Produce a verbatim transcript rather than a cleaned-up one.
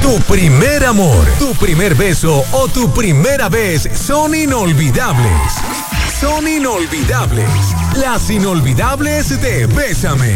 Tu primer amor, tu primer beso o tu primera vez son inolvidables. Son inolvidables. Las inolvidables de Bésame.